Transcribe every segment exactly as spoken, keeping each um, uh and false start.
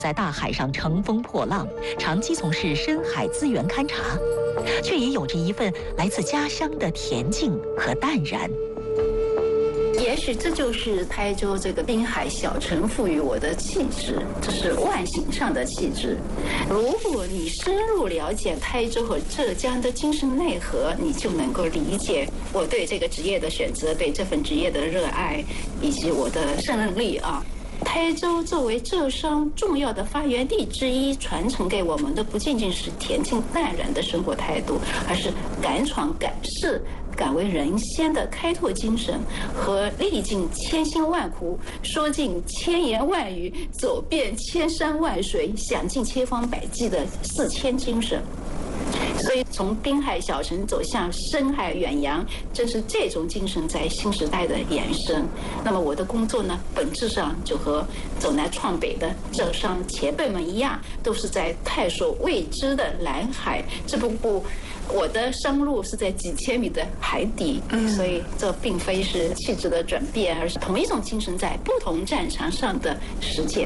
在大海上乘风破浪，长期从事深海资源勘察，却也有着一份来自家乡的恬静和淡然。 也许这就是台州这个滨海小城赋予我的气质，这是外形上的气质。如果你深入了解台州和浙江的精神内核，你就能够理解我对这个职业的选择，对这份职业的热爱，以及我的胜任力啊。台州作为浙商重要的发源地之一，传承给我们的不仅仅是恬静淡然的生活态度，而是敢闯敢试、敢为人先的开拓精神和历尽千辛万苦、说尽千言万语、走遍千山万水、想尽千方百计的四谦精神。所以从滨海小城走向深海远洋，正是这种精神在新时代的延伸。那么我的工作呢，本质上就和走南闯北的浙商前辈们一样，都是在探索未知的蓝海。只不过我的商路是在几千米的海底，所以这并非是气质的转变，而是同一种精神在不同战场上的实践。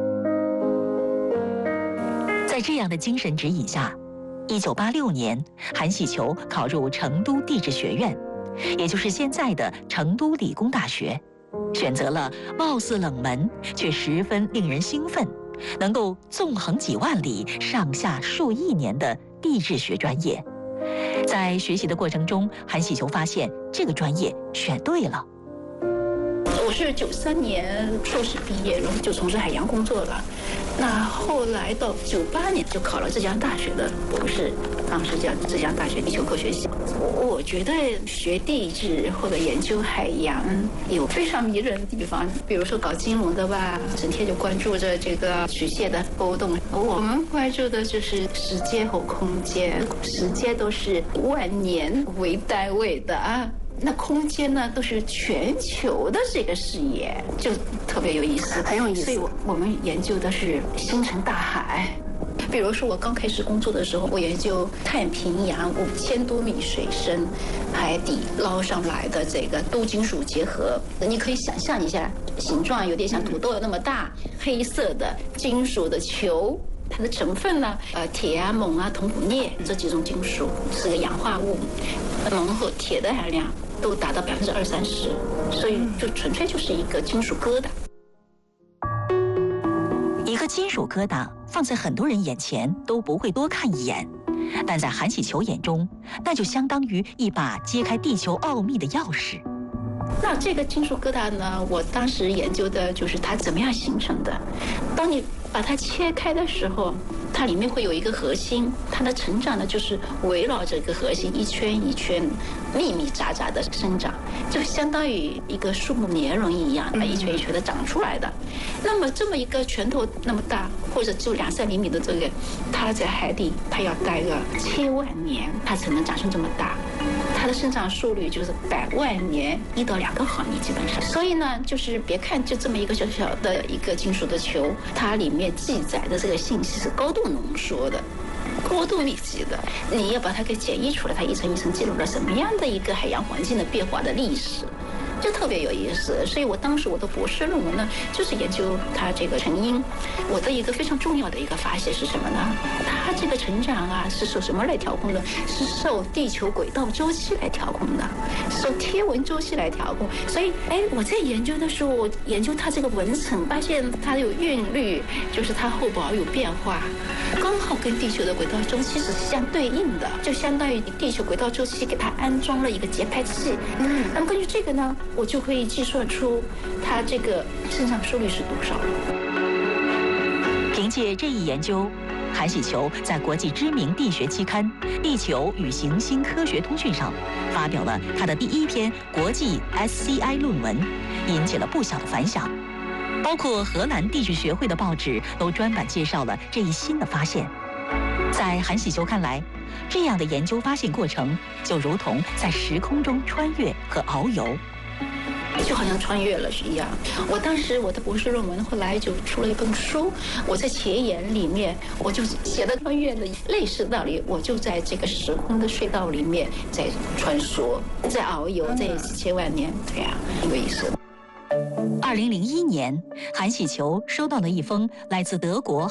在这样的精神指引下，一九八六年，韩喜球考入成都地质学院，也就是现在的成都理工大学，选择了貌似冷门却十分令人兴奋，能够纵横几万里、上下数亿年的地质学专业。在学习的过程中，韩喜球发现这个专业选对了。 我是九三年硕士毕业，然后就从事海洋工作了。那后来到九八年就考了浙江大学的博士，当时叫浙江大学地球科学系。我我觉得学地质或者研究海洋有非常迷人的地方，比如说搞金融的吧，整天就关注着这个曲线的波动。我们关注的就是时间和空间，时间都是万年为单位的啊。那空间呢，都是全球的这个视野，就特别有意思， 很有意思。 所以我我们研究的是星辰大海。比如说我刚开始工作的时候，我研究太平洋五千多米水深海底捞上来的这个镀金属结合，你可以想象一下，形状有点像土豆那么大，黑色的金属的球。它的成分呢，呃，铁啊、锰啊、铜、钴、镍这几种金属是个氧化物，锰和铁的含量都达到百分之二三十，所以就纯粹就是一个金属疙瘩。 一个金属疙瘩放在很多人眼前都不会多看一眼，但在韩喜球眼中，那就相当于一把揭开地球奥秘的钥匙。 那这个金属疙瘩呢，我当时研究的就是它怎么样形成的。当你把它切开的时候，它里面会有一个核心，它的成长呢就是围绕着一个核心一圈一圈密密匝匝的生长，就相当于一个树木年轮一样，一圈一圈的长出来的。那么这么一个拳头那么大，或者就两三厘米的这个，它在海底它要待个千万年，它才能长成这么大。它的生长速率就是百万年一到两个毫米基本上。所以呢，就是别看就这么一个小小的一个金属的球，它里面记载的这个信息是高度浓缩的，高度密集的。你要把它给检验出来，它一层一层记录了什么样的一个海洋环境的变化的历史，就特别有意思。所以我当时我的博士论文呢，就是研究它这个成因。我的一个非常重要的一个发现是什么呢？它这个成长啊，是受什么来调控的？是受地球轨道周期来调控的，受天文周期来调控。所以，哎，我在研究的时候，我研究它这个纹层，发现它有韵律，就是它厚薄有变化，刚好跟地球的轨道周期是相对应的，就相当于地球轨道周期给它安装了一个节拍器。嗯，那么根据这个呢，我就可以计算出它这个生长速率是多少。 凭借这一研究，韩喜球在国际知名地学期刊《地球与行星科学通讯》上发表了他的第一篇国际 S C I 论文，引起了不小的反响。包括荷兰地质学会的报纸都专版介绍了这一新的发现。在韩喜球看来，这样的研究发现过程就如同在时空中穿越和遨游， 就好像穿越了一样。我当时我的博士论文后来就出了一本书，我在前言里面我就写的穿越的类似道理，我就在这个时空的隧道里面在穿梭，在遨游，在几千万年，对呀，很有意思。 二零零一年，韩喜球收到了一封来自德国